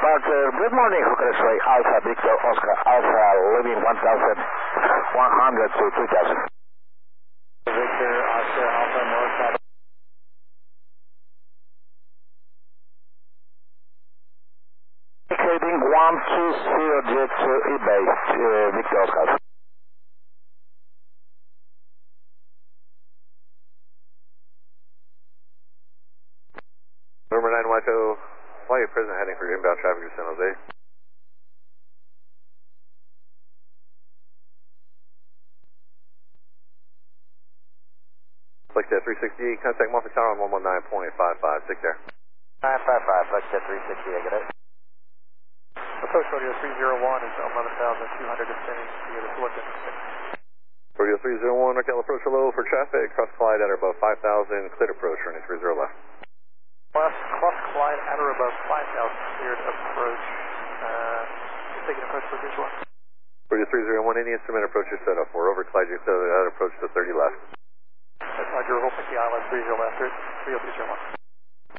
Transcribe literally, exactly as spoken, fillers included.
departure. Good morning, Hooker X-ray, Alpha Victor Oscar, Alpha leaving one thousand one hundred to two thousand. Victor Oscar Alpha North South. Heading one two zero jet to E-base, uh, Victor Oscar. Number nine Waco, fly your present heading for inbound traffic to San Jose. Flexjet three sixty, contact Moffett Tower on one one nine point five five, take care. nine five five, Flexjet three sixty, I get it. Approach rodeo three zero one is eleven thousand two hundred descending to the Fullerton. Rodeo three zero one, Raquel approach below for traffic, cross collide at or above five thousand, cleared approach, running three zero left. Left, cross collide at or above five thousand, cleared approach. Uh, taking approach for visual. Rodeo three zero one, any instrument approach is set up for, over collide your set approach to thirty left. That's Roger, we'll pick the island three zero left, three zero three zero one.